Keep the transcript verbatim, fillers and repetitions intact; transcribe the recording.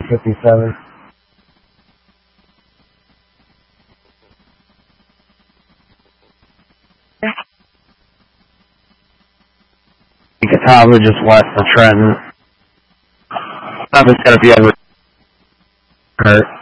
fifty-seven. Catawba just west of Trenton. Nothing's gonna be able to hurt.